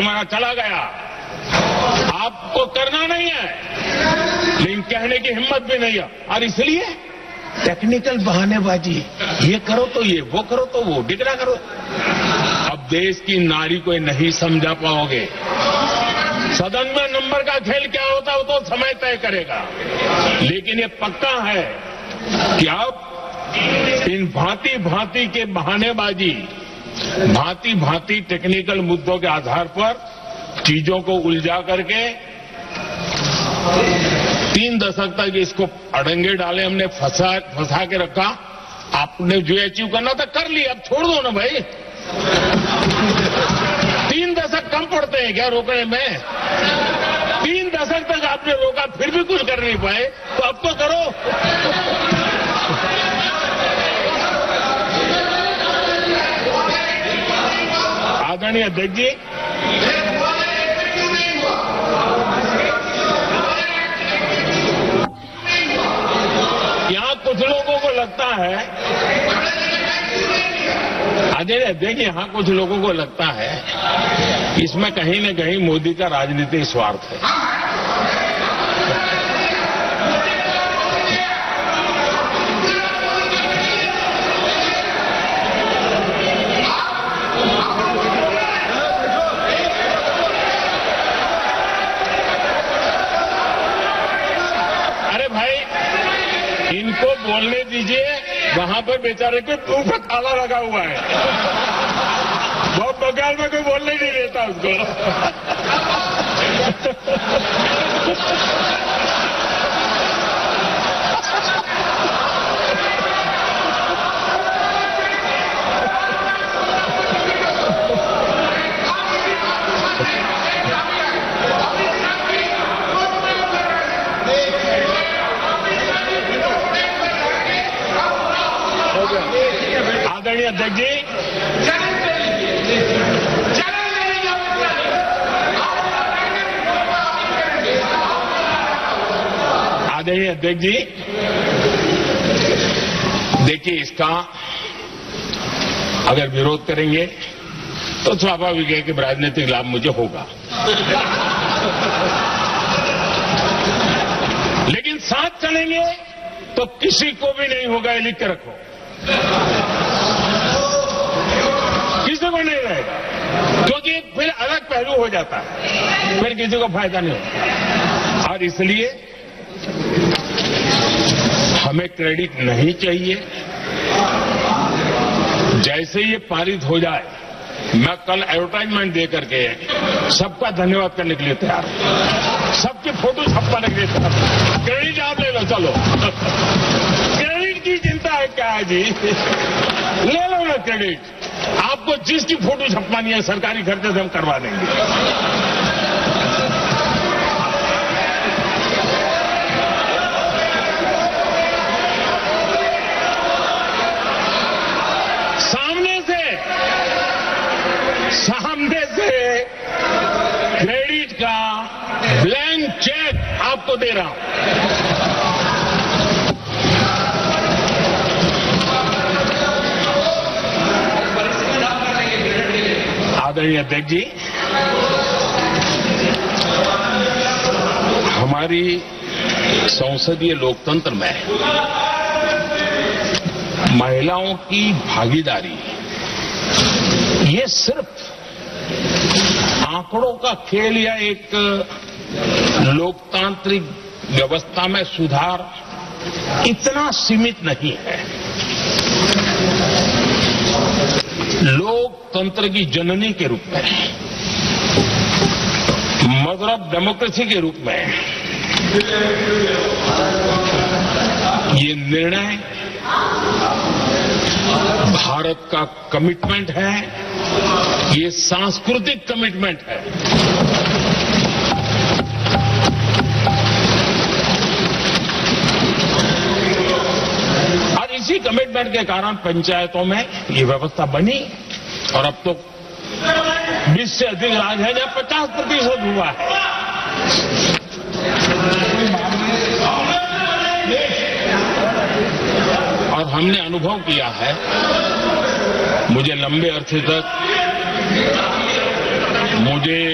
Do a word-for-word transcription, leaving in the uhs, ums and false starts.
हमारा चला गया, आपको करना नहीं है, लेकिन कहने की हिम्मत भी नहीं है। और इसलिए टेक्निकल बहानेबाजी, ये करो तो ये, वो करो तो वो, डिगरा करो। अब देश की नारी को नहीं समझा पाओगे। सदन में नंबर का खेल क्या होता है वो तो समय तय करेगा, लेकिन ये पक्का है कि अब इन भांति भांति के बहानेबाजी, भांति भांति टेक्निकल मुद्दों के आधार पर चीजों को उलझा करके तीन दशक तक इसको अड़ंगे डाले, हमने फंसा फंसा के रखा। आपने जो अचीव करना था कर लिया, अब छोड़ दो ना भाई। तीन दशक कम पड़ते हैं क्या रोकने में? तीन दशक तक आपने रोका फिर भी कुछ कर नहीं पाए, तो अब तो करो। आदरणीय अध्यक्ष जी, यहां कुछ लोगों को लगता है, आदरणीय अध्यक्ष, यहां कुछ लोगों को लगता है इसमें कहीं न कहीं मोदी का राजनीतिक स्वार्थ है। इनको बोलने दीजिए, वहां पर बेचारे के मुंह पर ताला लगा हुआ है, बहुत बंगाल में कोई बोलने नहीं देता उसको। आदरणीय अध्यक्ष जी, आदरणीय अध्यक्ष जी, देखिए इसका अगर विरोध करेंगे तो स्वाभाविक है कि राजनीतिक लाभ मुझे होगा, लेकिन साथ चलेंगे तो किसी को भी नहीं होगा, ये लिख के रखो, किसी को नहीं रहेगा, क्योंकि फिर अलग पहलू हो जाता है, फिर किसी को फायदा नहीं होता। और इसलिए हमें क्रेडिट नहीं चाहिए। जैसे ये पारित हो जाए, मैं कल एडवर्टाइजमेंट दे करके सबका धन्यवाद करने के लिए तैयार हूं, सबकी फोटो छपवाने के लिए तैयार हूं। क्रेडिट आप ले लो, चलो क्रेडिट की चिंता है क्या है जी, ले लो ना क्रेडिट। आपको जिसकी फोटो छपवानी है सरकारी खर्चे से हम करवा देंगे। सामने से सामने से क्रेडिट का ब्लैंक चेक आपको दे रहा हूं। आदरणीय अध्यक्ष जी, हमारी संसदीय लोकतंत्र में महिलाओं की भागीदारी ये सिर्फ आंकड़ों का खेल या एक लोकतांत्रिक व्यवस्था में सुधार इतना सीमित नहीं है। लोकतंत्र की जननी के रूप में, मदर ऑफ डेमोक्रेसी के रूप में ये निर्णय भारत का कमिटमेंट है, ये सांस्कृतिक कमिटमेंट है। और इसी कमिटमेंट के कारण पंचायतों में ये व्यवस्था बनी और अब तो बीस से अधिक राज्य है जहां पचास प्रतिशत हुआ है। और हमने अनुभव किया है, मुझे लंबे अरसे तक मुझे